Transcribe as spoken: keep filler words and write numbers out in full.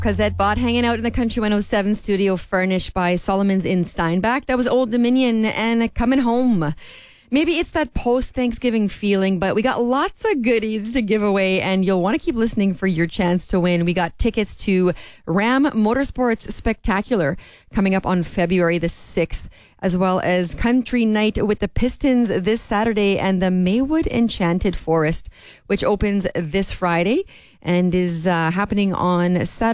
Cosette Bott hanging out in the Country one oh seven studio furnished by Solomon's in Steinbach. That was Old Dominion and Coming Home. Maybe it's that post-Thanksgiving feeling, but we got lots of goodies to give away, and you'll want to keep listening for your chance to win. We got tickets to Ram Motorsports Spectacular coming up on February the sixth, as well as Country Night with the Pistons this Saturday and the Maywood Enchanted Forest, which opens this Friday and is uh, happening on Saturday.